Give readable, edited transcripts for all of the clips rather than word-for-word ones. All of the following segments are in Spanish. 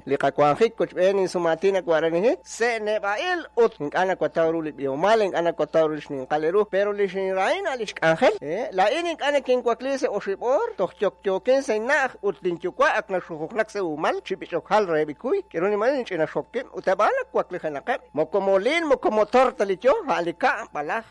liqakuanjik kuchbeni sumatina kuaranihi se nebail ut ana kwatawru libiomal ana kwatawru lishnin qaleru pero lishin rain alish ángel la inin ana kin kwaklise oshibor tochokchoken seinach ut linchukwa akna shukhnak se umal chipichokhal rebikuy kironi man china shokkem utabala kwaklihanaqam mokomolin mokomotor talicho halika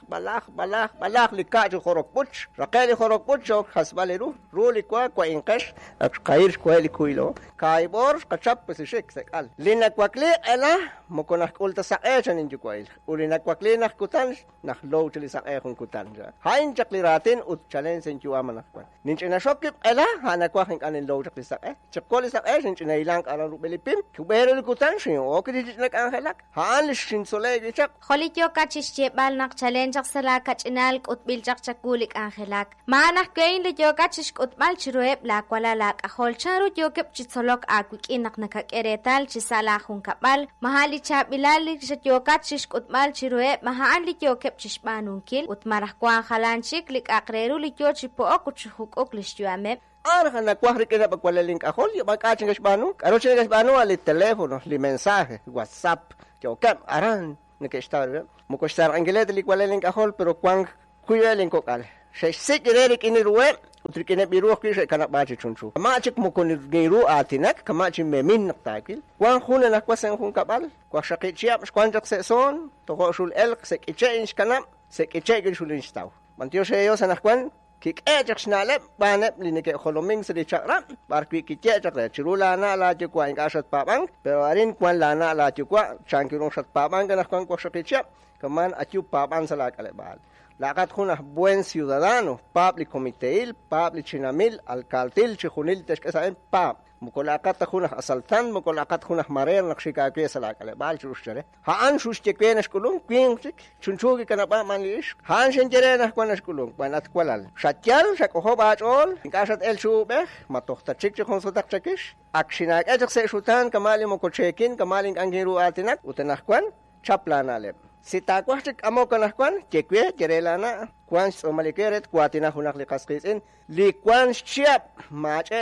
balaj lika khorokpuch raqali khorokpuch hasbaleru ruli kwa inqash qair kweli kuilo kaibor qachap pesishik sekal lina kwakli ala mokonak ulta saqechan injukwail ulina kwakli nak kutan nak low chili saqechun kutan hain chakliratin ut challenge injuamana ninchina shokip ala hana kwahin kanin low chakli saqe chakoli saqe ninchina ilang ala rubelipim kubero kutan shin okidi nak angelak han lishin solegi chak kholityo kachishche bal nak challenge sala kachinal utbil chakchakulik angelak manak kein lityo kachish utmal chirueb la kwala la kahol charu yokep chitsolok akwik inak nakakeretal chisala hun kapal mahali chabilali chatyokat shish utmal chirueb mahaan lityo kep chishbanunkil utmarah kwa khalanchik lik akreru lityo chipo okuchuk oklishyame ahora na kwahri kena bakwala link ahol yo bakachingash banu karo chingash banu al teléfono li mensaje WhatsApp yo kam aran nekestar mukostar angelet li kwala link ahol pero kwang kuya link kokal se sikirerik iniruwe utrikene biruh kishe kana bachi chunchu kamachik mukoni giru atinak kamachik memin naktakil kwang khuna nakwasen khun kabal kwa shaqichiap kwanjak se son to shul elk se kichein kana se kichegin shulin staw mantio se yo sanakwan kik ejak snale banep linike kholoming se chakra barki kiche chakra chirula na la chukwa ingashat pabang pero arin kwan lana la chukwa chankirong shat pabang kana kwan kwa shaqichiap kaman achu pabang sala kale bal lakat khuna buen ciudadano public comiteil public chinamil alcaltil chkhunil teskasa pap mukolakat khuna asaltan mukolakat khuna marer nakshika ke sala kale bal chushare han shushte kwenas kulung kwingchik chunchugi kana ba manlish han shenjere na kwanas kulung banat kwalal shatyal shakoho bachol inkashat el shubeh matohta chik chkhon sotak chakish akshinak ejak se shutan kamali mokochekin kamalin angiru atinak utanah kwan chaplanaleb sita kwachik amokanah kwan chekwe jerelana kwan somalikeret kwatina hunak liqasqisin likwan chiap mache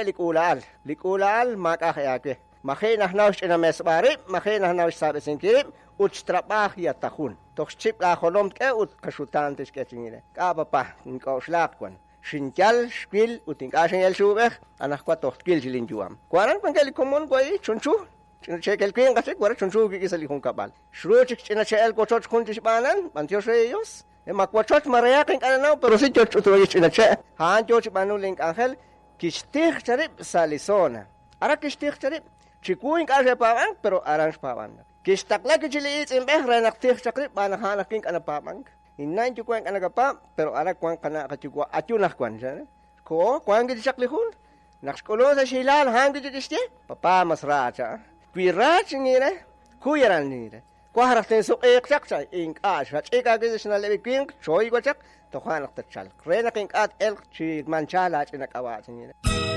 likulal makahyake makhinah nawsh ina mesbari makhinah nawsh sabesinki uchtrabah yatahun tochip la kholom ke ut kashutan teskechingine kabapa inkauslaq kwan shinjal shpil utinkashen el shubeh anah kwa tohtkil jilinjuam kwaran pankeli komon kwai chunchu chekel queen gasik wara chunchu ki kisali khun kabal shruchik china chel ko choch khun tisbanan bantio sheyos e makwachoch marayakin kana pero si choch utoy china che han choch banu link angel kistig charib salisona ara kistig charib chikuin kashe pawan pero arans pawan kistakla kichili in behra naktig chakrib bana hanakin kana pawan innan chukwan kana kapa pero ara kwan kana kachukwa atunah kwan ko kwan ki chakli khun nakskolo sa shilal hangi jiste papa masracha Pirach nire, kuyaran nire. Kuharakten so ekchakcha ink ash, hat ekagizishna leviking, choy gwachak, to hanak tachal. Krenaking at elk chi manchala chinak awat nire.